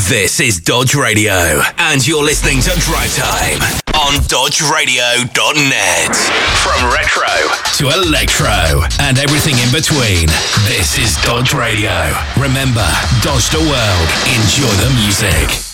This is Dodge Radio, and you're listening to Drive Time on DodgeRadio.net. From retro to electro and everything in between, this is Dodge Radio. Remember, dodge the world, enjoy the music.